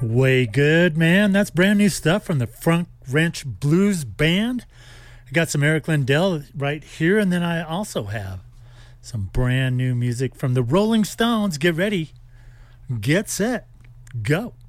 Way good, man. That's brand new stuff from the Front Wrench Blues Band. I got some Eric Lindell right here, and then I also have some brand new music from the Rolling Stones. Get ready, get set, go.